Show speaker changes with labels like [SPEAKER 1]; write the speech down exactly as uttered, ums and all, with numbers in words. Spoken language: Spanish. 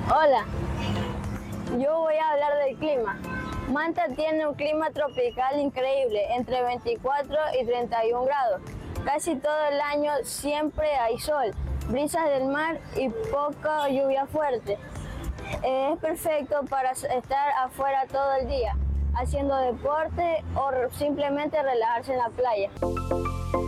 [SPEAKER 1] Hola, yo voy a hablar del clima. Manta tiene un clima tropical increíble, entre veinticuatro y treinta y un grados. Casi todo el año siempre hay sol, brisas del mar y poca lluvia fuerte. Eh, es perfecto para estar afuera todo el día, haciendo deporte o simplemente relajarse en la playa.